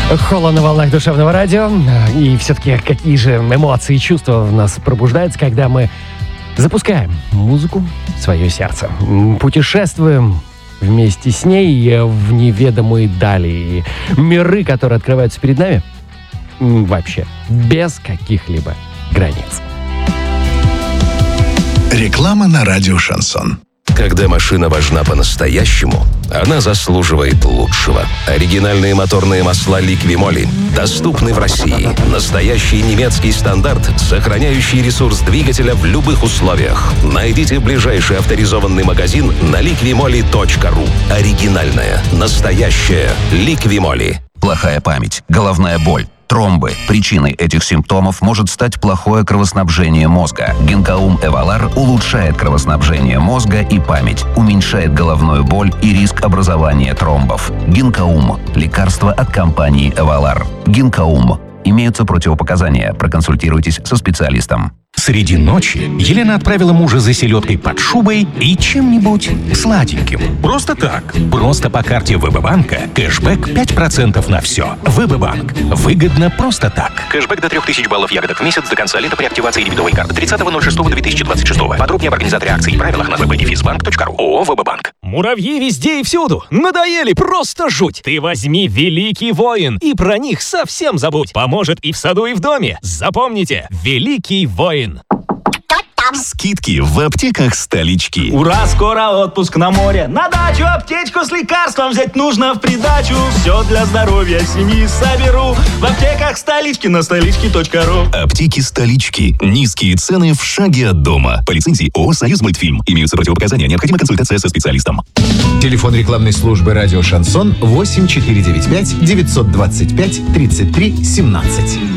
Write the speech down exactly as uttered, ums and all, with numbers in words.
Холо на волнах душевного радио. И все-таки какие же эмоции и чувства в нас пробуждаются, когда мы запускаем музыку в свое сердце. Путешествуем вместе с ней в неведомые дали. И миры, которые открываются перед нами, вообще без каких-либо границ. Реклама на радио «Шансон». Когда машина важна по-настоящему, она заслуживает лучшего. Оригинальные моторные масла Liqui-Moly доступны в России. Настоящий немецкий стандарт, сохраняющий ресурс двигателя в любых условиях. Найдите ближайший авторизованный магазин на liqui moly точка ру. Оригинальная, настоящая Liqui-Moly. Плохая память, головная боль, тромбы. Причиной этих симптомов может стать плохое кровоснабжение мозга. Гинкаум Эвалар улучшает кровоснабжение мозга и память, уменьшает головную боль и риск образования тромбов. Гинкаум – лекарство от компании Эвалар. Гинкаум. Имеются противопоказания. Проконсультируйтесь со специалистом. Среди ночи Елена отправила мужа за селедкой под шубой и чем-нибудь сладеньким. Просто так. Просто по карте ВБ-банка. Кэшбэк пять процентов на все. ВБ-банк. Выгодно просто так. Кэшбэк до трех тысяч баллов ягодок в месяц до конца лета при активации дебетовой карты тридцатого ноль шестого две тысячи двадцать шестого. Подробнее об организаторе акций и правилах на веб-бенефисбанк точка ру. ООО ВБ-банк. Муравьи везде и всюду. Надоели, просто жуть. Ты возьми Великий Воин и про них совсем забудь. Поможет и в саду, и в доме. Запомните, Великий Воин. Скидки в аптеках столички. Ура, скоро отпуск на море. На дачу аптечку с лекарством взять нужно в придачу. Все для здоровья семьи соберу в аптеках столички на столички точка ру. Аптеки столички. Низкие цены в шаге от дома. По лицензии ООО «Союзмультфильм». Имеются противопоказания. Необходима консультация со специалистом. Телефон рекламной службы радио «Шансон» восемь четыре девять пять девятьсот двадцать пять тридцать три семнадцать.